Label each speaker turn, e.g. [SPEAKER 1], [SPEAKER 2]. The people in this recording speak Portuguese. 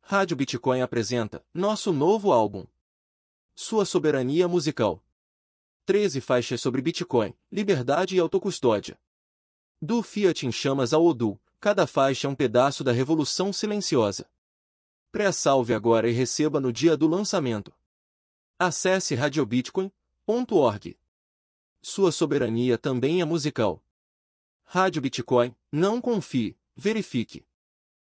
[SPEAKER 1] Rádio Bitcoin apresenta nosso novo álbum. Sua soberania musical. 13 faixas sobre Bitcoin, liberdade e autocustódia. Do Fiat em chamas ao Odoo, cada faixa é um pedaço da revolução silenciosa. Pré-salve agora e receba no dia do lançamento. Acesse radiobitcoin.org. Sua soberania também é musical. Rádio Bitcoin, não confie, verifique.